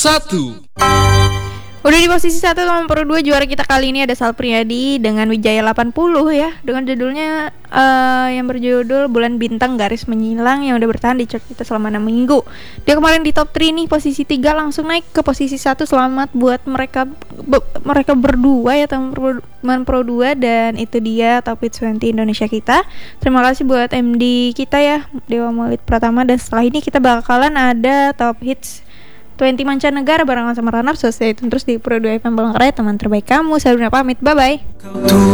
1. Udah di posisi 1 sama Pro 2 juara kita kali ini ada Sal Priadi dengan Wijaya 80 ya, dengan judulnya yang berjudul Bulan Bintang Garis Menyilang, yang udah bertahan di chart kita selama 6 minggu. Dia kemarin di top 3 nih, posisi 3 langsung naik ke posisi 1. Selamat buat mereka berdua ya, teman Pro 2, dan itu dia Top Hits 20 Indonesia kita. Terima kasih buat MD kita ya, Dewa Maulid Pratama, dan setelah ini kita bakalan ada Top Hits 20 mancanegara barengan sama Ranap. Selesai itu terus di Pro 2 FM Palangkaraya, teman terbaik kamu. Saya pamit, bye bye.